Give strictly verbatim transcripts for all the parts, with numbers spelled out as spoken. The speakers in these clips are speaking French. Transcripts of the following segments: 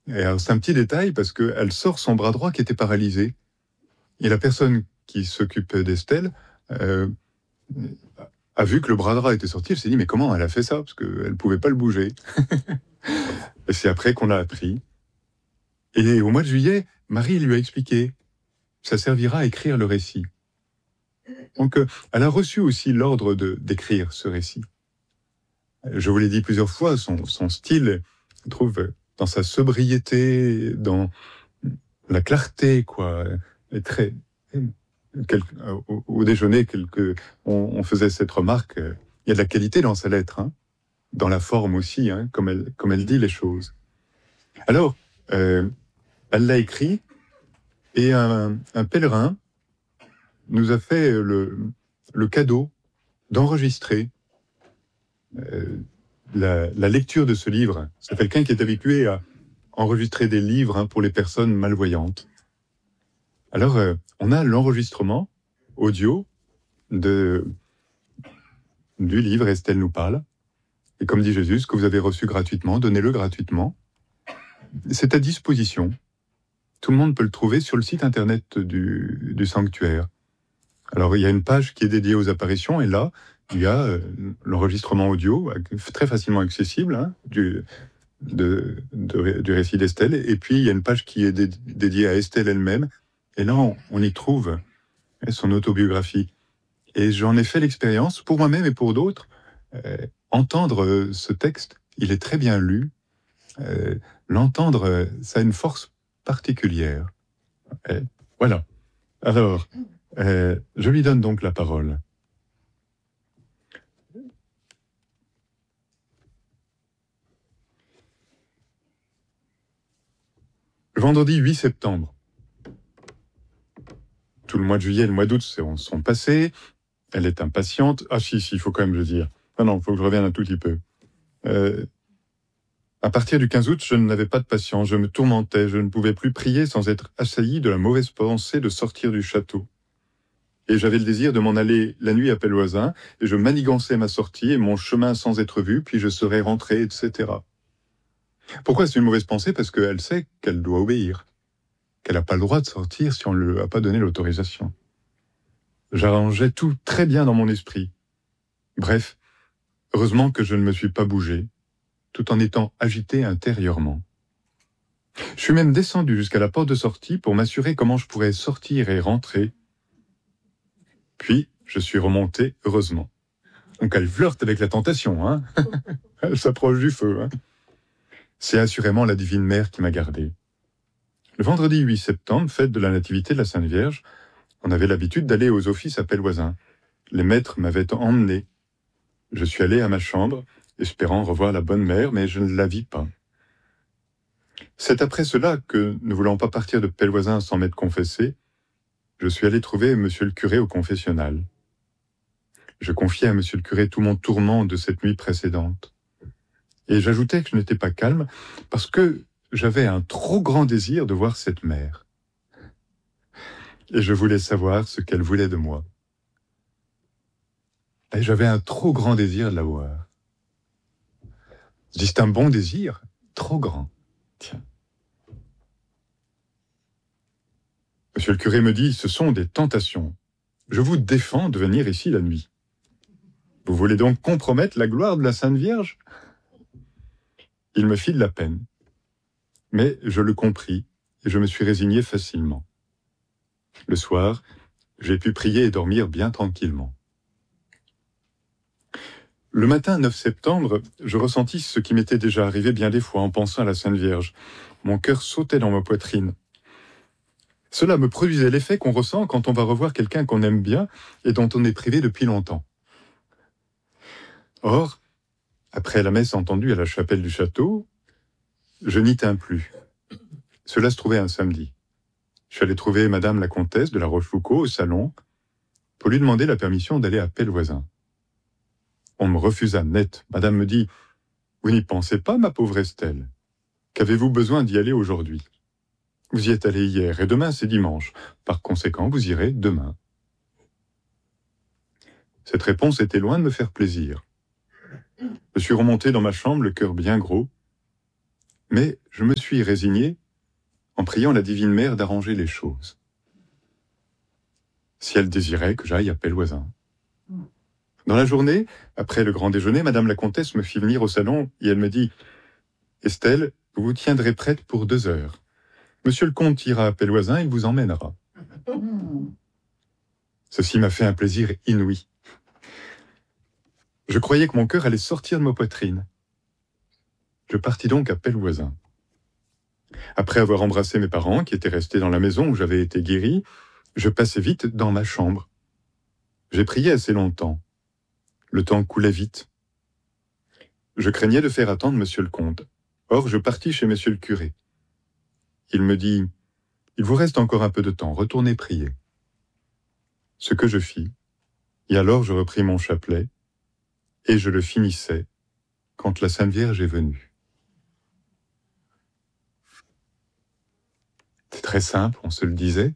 Et alors, c'est un petit détail parce qu'elle sort son bras droit qui était paralysé. Et la personne qui s'occupait d'Estelle euh, a vu que le bras droit était sorti. Elle s'est dit, mais comment elle a fait ça? Parce qu'elle ne pouvait pas le bouger. Et c'est après qu'on l'a appris. Et au mois de juillet, Marie lui a expliqué, ça servira à écrire le récit. Donc, euh, elle a reçu aussi l'ordre de, d'écrire ce récit. Je vous l'ai dit plusieurs fois, son, son style, je trouve, dans sa sobriété, dans la clarté, quoi, est très... Quelque, au, au déjeuner, quelque, on, on faisait cette remarque, il y a de la qualité dans sa lettre, hein, dans la forme aussi, hein, comme, elle, comme elle dit les choses. Alors, euh, elle l'a écrit, et un, un pèlerin nous a fait le, le cadeau d'enregistrer euh, la, la lecture de ce livre. C'est quelqu'un qui est habitué à enregistrer des livres, hein, pour les personnes malvoyantes. Alors, euh, on a l'enregistrement audio de, du livre Estelle nous parle. Et comme dit Jésus, ce que vous avez reçu gratuitement, donnez-le gratuitement. C'est à disposition. Tout le monde peut le trouver sur le site internet du, du sanctuaire. Alors, il y a une page qui est dédiée aux apparitions, et là, il y a euh, l'enregistrement audio, très facilement accessible, hein, du, de, de, du récit d'Estelle. Et puis, il y a une page qui est dé, dédiée à Estelle elle-même. Et là, on, on y trouve son autobiographie. Et j'en ai fait l'expérience, pour moi-même et pour d'autres, euh, entendre euh, ce texte, il est très bien lu. Euh, l'entendre, euh, ça a une force particulière. Et voilà. Alors, euh, je lui donne donc la parole. Vendredi huit septembre. Tout le mois de juillet et le mois d'août sont passés. Elle est impatiente. Ah si, si, il faut quand même le dire. Ah non, il faut que je revienne un tout petit peu. Euh, à partir du quinze août, je n'avais pas de patience. Je me tourmentais. Je ne pouvais plus prier sans être assailli de la mauvaise pensée de sortir du château. Et j'avais le désir de m'en aller la nuit à Pelvoisin, et je manigançais ma sortie et mon chemin sans être vu, puis je serais rentré, et cetera. Pourquoi c'est une mauvaise pensée? Parce qu'elle sait qu'elle doit obéir, qu'elle n'a pas le droit de sortir si on ne lui a pas donné l'autorisation. J'arrangeais tout très bien dans mon esprit. Bref, heureusement que je ne me suis pas bougé, tout en étant agité intérieurement. Je suis même descendu jusqu'à la porte de sortie pour m'assurer comment je pourrais sortir et rentrer. Puis, je suis remonté, heureusement. Donc elle flirte avec la tentation, hein. Elle s'approche du feu, hein. C'est assurément la Divine Mère qui m'a gardé. Le vendredi huit septembre, fête de la Nativité de la Sainte Vierge, on avait l'habitude d'aller aux offices à Pelvoisin. Les maîtres m'avaient emmené. Je suis allé à ma chambre, espérant revoir la bonne mère, mais je ne la vis pas. C'est après cela que, ne voulant pas partir de Pelvoisin sans m'être confessé, je suis allé trouver monsieur le curé au confessionnal. Je confiais à monsieur le curé tout mon tourment de cette nuit précédente. Et j'ajoutais que je n'étais pas calme parce que j'avais un trop grand désir de voir cette mère. Et je voulais savoir ce qu'elle voulait de moi. Et j'avais un trop grand désir de la voir. Je dis, c'est un bon désir, trop grand. Tiens. Monsieur le curé me dit, ce sont des tentations. Je vous défends de venir ici la nuit. Vous voulez donc compromettre la gloire de la Sainte Vierge? Il me fit de la peine. Mais je le compris et je me suis résigné facilement. Le soir, j'ai pu prier et dormir bien tranquillement. Le matin neuf septembre, je ressentis ce qui m'était déjà arrivé bien des fois en pensant à la Sainte Vierge. Mon cœur sautait dans ma poitrine. Cela me produisait l'effet qu'on ressent quand on va revoir quelqu'un qu'on aime bien et dont on est privé depuis longtemps. Or, après la messe entendue à la chapelle du château, je n'y tins plus. Cela se trouvait un samedi. Je suis allé trouver madame la comtesse de la Rochefoucauld au salon pour lui demander la permission d'aller à Pelvoisin. On me refusa net. Madame me dit, « Vous n'y pensez pas, ma pauvre Estelle? Qu'avez-vous besoin d'y aller aujourd'hui? Vous y êtes allé hier et demain c'est dimanche. Par conséquent, vous irez demain. » Cette réponse était loin de me faire plaisir. Je suis remonté dans ma chambre, le cœur bien gros. Mais je me suis résigné en priant la Divine Mère d'arranger les choses. Si elle désirait que j'aille à Pelvoisin. Dans la journée, après le grand déjeuner, Madame la Comtesse me fit venir au salon et elle me dit « Estelle, vous vous tiendrez prête pour deux heures. Monsieur le comte ira à Pelvoisin, il vous emmènera. » Ceci m'a fait un plaisir inouï. Je croyais que mon cœur allait sortir de ma poitrine. Je partis donc à Pelvoisin. Après avoir embrassé mes parents, qui étaient restés dans la maison où j'avais été guéri, je passai vite dans ma chambre. J'ai prié assez longtemps. Le temps coulait vite. Je craignais de faire attendre monsieur le comte. Or, je partis chez monsieur le curé. Il me dit « Il vous reste encore un peu de temps, retournez prier. » Ce que je fis. Et alors je repris mon chapelet, et je le finissais quand la Sainte Vierge est venue. C'est très simple, on se le disait.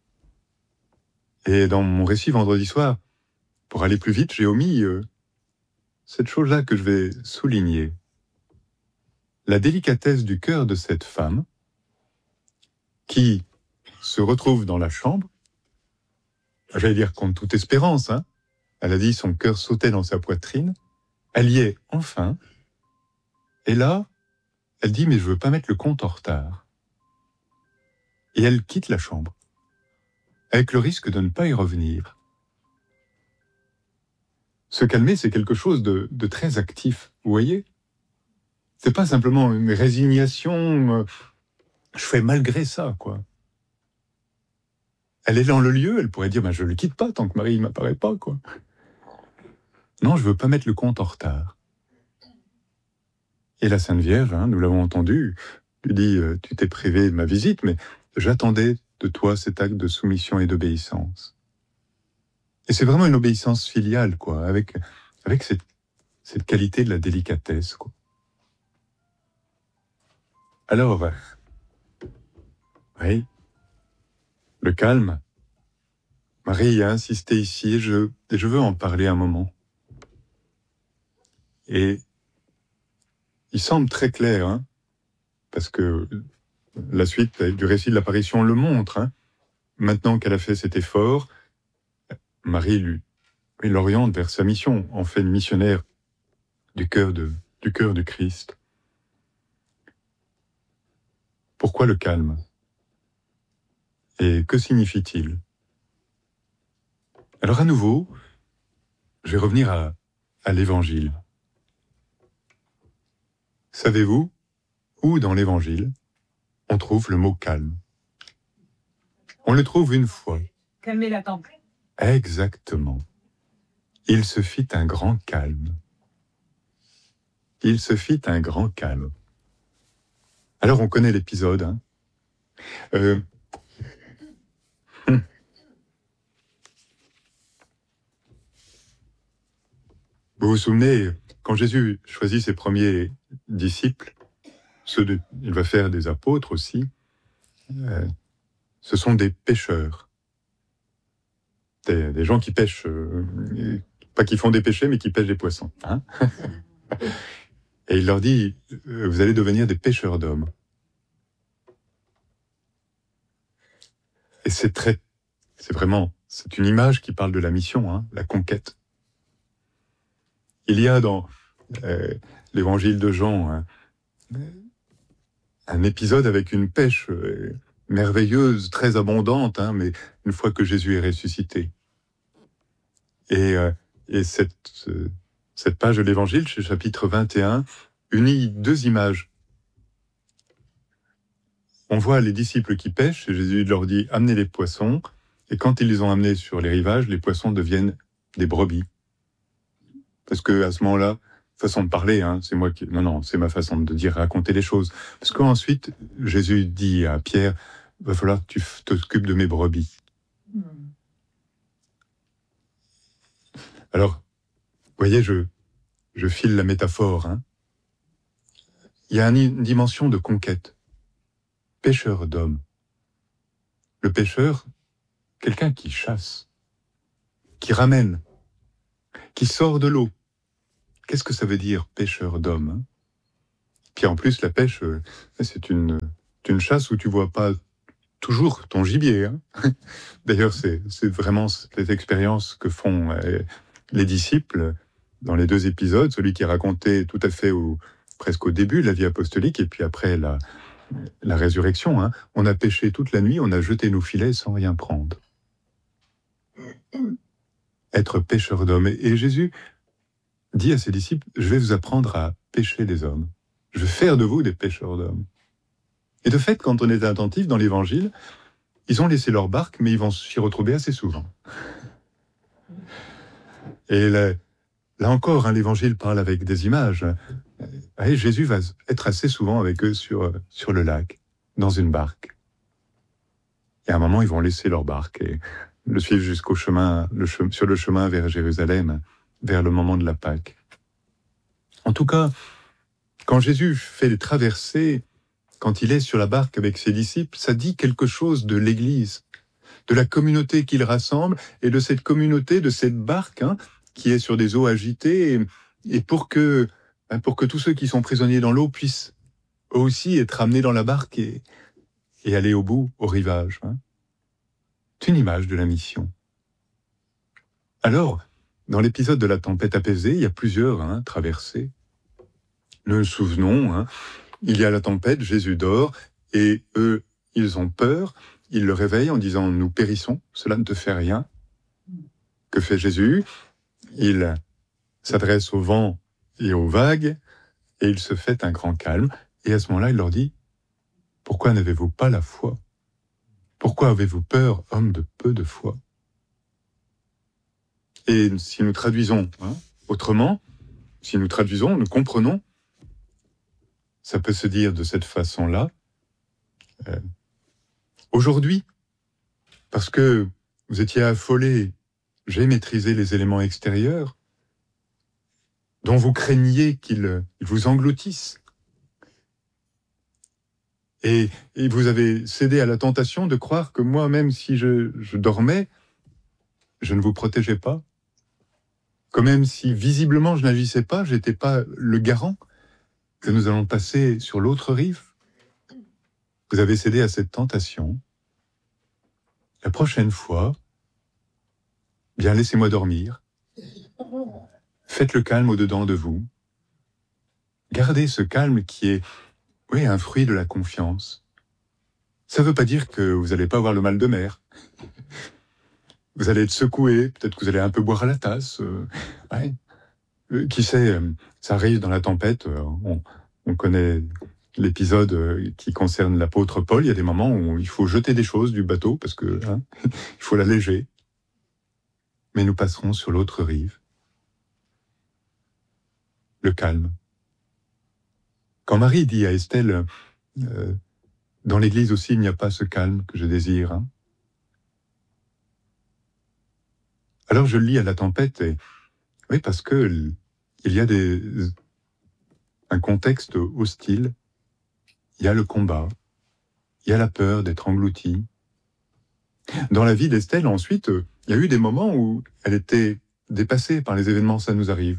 Et dans mon récit vendredi soir, pour aller plus vite, j'ai omis euh, cette chose-là que je vais souligner. La délicatesse du cœur de cette femme qui se retrouve dans la chambre, j'allais dire contre toute espérance, hein. Elle a dit son cœur sautait dans sa poitrine, elle y est enfin, et là, elle dit « mais je veux pas mettre le compte en retard ». Et elle quitte la chambre, avec le risque de ne pas y revenir. Se calmer, c'est quelque chose de, de très actif, vous voyez ? C'est pas simplement une résignation, euh, je fais malgré ça, quoi. Elle est dans le lieu, elle pourrait dire bah, « je le quitte pas tant que Marie ne m'apparaît pas, quoi ». Non, je veux pas mettre le compte en retard. Et la Sainte Vierge, hein, nous l'avons entendu, lui dit euh, « tu t'es privé de ma visite, mais j'attendais de toi cet acte de soumission et d'obéissance ». Et c'est vraiment une obéissance filiale, quoi, avec, avec cette, cette qualité de la délicatesse, quoi. Alors, euh, oui, le calme. Marie a insisté ici et je, et je veux en parler un moment. Et il semble très clair, hein, parce que la suite du récit de l'apparition le montre. Hein. Maintenant qu'elle a fait cet effort, Marie lui, lui l'oriente vers sa mission, en fait une missionnaire du cœur de, du cœur du Christ. Pourquoi le calme? Et que signifie-t-il? Alors à nouveau, je vais revenir à, à l'Évangile. Savez-vous où dans l'Évangile on trouve le mot calme? On le trouve une fois. Calmer la tempête. Exactement. Il se fit un grand calme. Il se fit un grand calme. Alors on connaît l'épisode. Hein. Euh... Hum. Vous vous souvenez, quand Jésus choisit ses premiers disciples, ceux de, il va faire des apôtres aussi, euh, ce sont des pêcheurs. Des, des gens qui pêchent, euh, pas qui font des péchés, mais qui pêchent des poissons. Hein. Et il leur dit, euh, vous allez devenir des pêcheurs d'hommes. Et c'est très, c'est vraiment, c'est une image qui parle de la mission, hein, la conquête. Il y a dans euh, l'évangile de Jean hein, un épisode avec une pêche euh, merveilleuse, très abondante, hein, mais une fois que Jésus est ressuscité. Et, euh, et cette, euh, cette page de l'évangile, chez chapitre vingt et un, unit deux images. On voit les disciples qui pêchent, et Jésus leur dit « amenez les poissons », et quand ils les ont amenés sur les rivages, les poissons deviennent des brebis. Parce que à ce moment-là, façon de parler, hein, c'est moi qui... Non, non, c'est ma façon de dire, raconter les choses. Parce qu'ensuite, Jésus dit à Pierre, il va falloir que tu t'occupes de mes brebis. Mm. Alors, vous voyez, je, je file la métaphore. Hein. Il y a une dimension de conquête. Pêcheur d'hommes. Le pêcheur, quelqu'un qui chasse, qui ramène, qui sort de l'eau. Qu'est-ce que ça veut dire, pêcheur d'hommes? Puis en plus, la pêche, euh, c'est une, une chasse où tu vois pas toujours ton gibier. Hein. D'ailleurs, c'est, c'est vraiment cette expérience que font euh, les disciples dans les deux épisodes, celui qui est raconté tout à fait au, presque au début de la vie apostolique, et puis après la, la résurrection. Hein. On a pêché toute la nuit, on a jeté nos filets sans rien prendre. Être pêcheur d'hommes. Et Jésus dit à ses disciples, je vais vous apprendre à pêcher les hommes. Je vais faire de vous des pêcheurs d'hommes. Et de fait, quand on est attentif dans l'Évangile, ils ont laissé leur barque, mais ils vont s'y retrouver assez souvent. Et là, là encore, hein, l'Évangile parle avec des images. Et Jésus va être assez souvent avec eux sur, sur le lac, dans une barque. Et à un moment, ils vont laisser leur barque et le suivre jusqu'au chemin, le che- sur le chemin vers Jérusalem, vers le moment de la Pâque. En tout cas, quand Jésus fait les traversées, quand il est sur la barque avec ses disciples, ça dit quelque chose de l'Église, de la communauté qu'il rassemble et de cette communauté, de cette barque hein, qui est sur des eaux agitées et, et pour que, hein, pour que tous ceux qui sont prisonniers dans l'eau puissent eux aussi être amenés dans la barque et, et aller au bout, au rivage. Hein. C'est une image de la mission. Alors, dans l'épisode de la tempête apaisée, il y a plusieurs hein, traversées. Nous nous souvenons, hein, il y a la tempête, Jésus dort, et eux, ils ont peur, ils le réveillent en disant « Nous périssons, cela ne te fait rien ». Que fait Jésus ? Il s'adresse au vent et aux vagues, et il se fait un grand calme. Et à ce moment-là, il leur dit « Pourquoi n'avez-vous pas la foi ? Pourquoi avez-vous peur, homme de peu de foi ?» Et si nous traduisons hein, autrement, si nous traduisons, nous comprenons, ça peut se dire de cette façon-là. Euh, aujourd'hui, parce que vous étiez affolés, j'ai maîtrisé les éléments extérieurs dont vous craigniez qu'ils vous engloutissent. Et, et vous avez cédé à la tentation de croire que moi, même si je, je dormais, je ne vous protégeais pas. Que même si visiblement je n'agissais pas, je n'étais pas le garant que nous allons passer sur l'autre rive. Vous avez cédé à cette tentation. La prochaine fois, bien laissez-moi dormir. Faites le calme au-dedans de vous. Gardez ce calme qui est, oui, un fruit de la confiance. Ça ne veut pas dire que vous n'allez pas avoir le mal de mer. Vous allez être secoué, peut-être que vous allez un peu boire à la tasse. Euh, ouais. euh, qui sait, euh, ça arrive dans la tempête. Euh, on, on connaît l'épisode euh, qui concerne l'apôtre Paul. Il y a des moments où il faut jeter des choses du bateau parce que hein, il faut l'alléger. Mais nous passerons sur l'autre rive. Le calme. Quand Marie dit à Estelle, euh, dans l'Église aussi, il n'y a pas ce calme que je désire. Hein. Alors je le lis à la tempête, et oui, parce que il y a des, un contexte hostile, il y a le combat, il y a la peur d'être englouti. Dans la vie d'Estelle, ensuite, il y a eu des moments où elle était dépassée par les événements, ça nous arrive.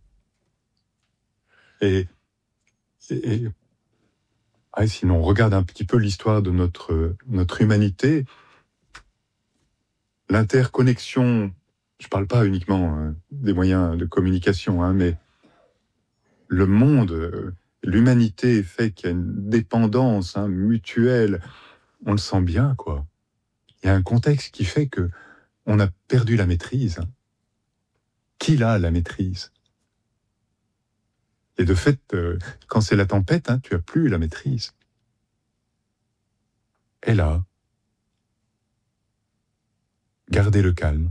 Et, et, et ah, sinon, on regarde un petit peu l'histoire de notre, notre humanité, l'interconnexion, je ne parle pas uniquement hein, des moyens de communication, hein, mais le monde, l'humanité fait qu'il y a une dépendance hein, mutuelle, on le sent bien, quoi. Il y a un contexte qui fait que on a perdu la maîtrise. Hein. Qui a la maîtrise ? Et de fait, euh, quand c'est la tempête, hein, tu as plus la maîtrise. Et là, gardez le calme.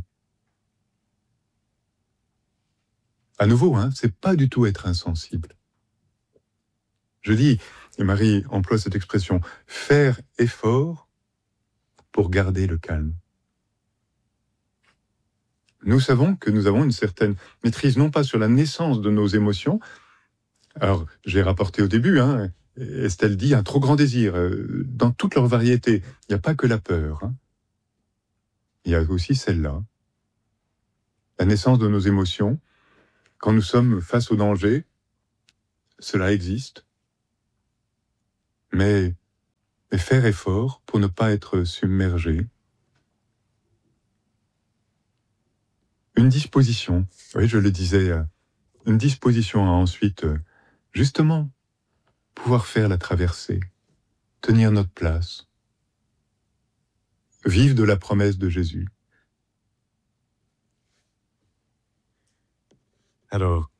À nouveau, hein, c'est pas du tout être insensible. Je dis, et Marie emploie cette expression, faire effort pour garder le calme. Nous savons que nous avons une certaine maîtrise, non pas sur la naissance de nos émotions. Alors, j'ai rapporté au début, hein, Estelle dit un trop grand désir, euh, dans toute leur variété. Il n'y a pas que la peur. Hein. Il y a aussi celle-là. La naissance de nos émotions. Quand nous sommes face au danger, cela existe. mais, mais faire effort pour ne pas être submergé. Une disposition, oui, je le disais, euh, une disposition à ensuite, euh, justement, pouvoir faire la traversée, tenir notre place, vivre de la promesse de Jésus. Alors,